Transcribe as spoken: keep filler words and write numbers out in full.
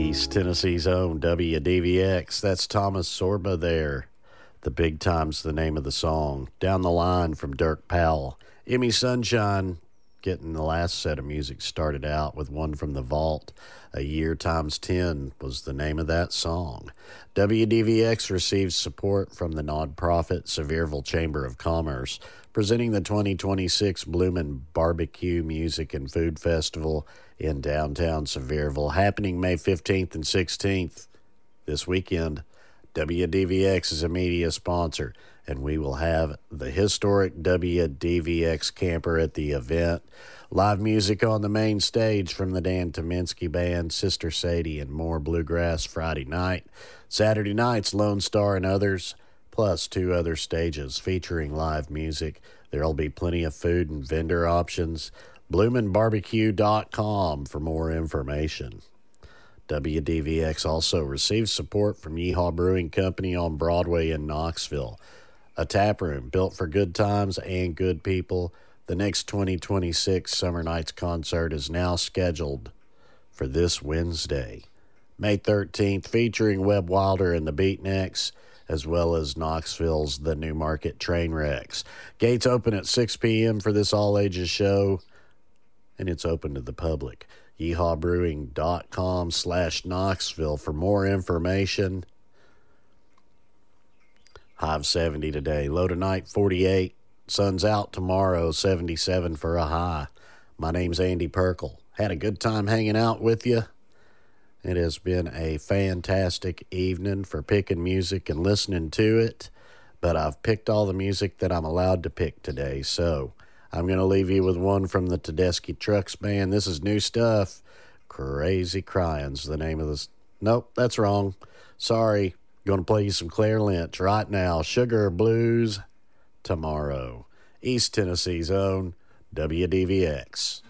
East Tennessee's own W D V X. That's Thomas Sorba there. The Big Time's the name of the song. Down the Line from Dirk Powell. Emmy Sunshine getting the last set of music started out with one from the vault. A Year Times ten was the name of that song. W D V X receives support from the nonprofit Sevierville Chamber of Commerce, presenting the twenty twenty-six Bloomin' Barbecue Music and Food Festival in downtown Sevierville, happening May fifteenth and sixteenth. This weekend, W D V X is a media sponsor, and we will have the historic W D V X camper at the event. Live music on the main stage from the Dan Tominski Band, Sister Sadie, and more bluegrass Friday night. Saturday night's Lone Star and others, plus two other stages featuring live music. There'll be plenty of food and vendor options. bloomin barbecue dot com for more information. W D V X also receives support from Yeehaw Brewing Company on Broadway in Knoxville. A tap room built for good times and good people. The next twenty twenty-six Summer Nights concert is now scheduled for this Wednesday, May thirteenth, featuring Webb Wilder and the Beatniks, as well as Knoxville's The Newmarket Trainwrecks. Gates open at six p.m. for this all-ages show, and it's open to the public. yeehaw brewing dot com slash Knoxville for more information. High of seventy today. Low tonight, forty-eight. Sun's out tomorrow, seventy-seven for a high. My name's Andy Perkle. Had a good time hanging out with you. It has been a fantastic evening for picking music and listening to it, but I've picked all the music that I'm allowed to pick today, so I'm going to leave you with one from the Tedeschi Trucks Band. This is new stuff. Crazy Crying's the name of this. Nope, that's wrong. Sorry. Going to play you some Claire Lynch right now. Sugar Blues tomorrow. East Tennessee's own W D V X.